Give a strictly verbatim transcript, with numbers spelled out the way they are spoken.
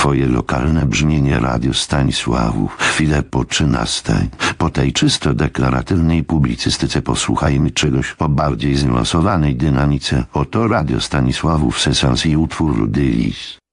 swoje lokalne brzmienie Radio Stanisławów. Chwilę po trzynastej. Po tej czysto deklaratywnej publicystyce posłuchajmy czegoś o bardziej zniuansowanej dynamice. Oto Radio Stanisławów, Sesans i utwór Rudy Lis.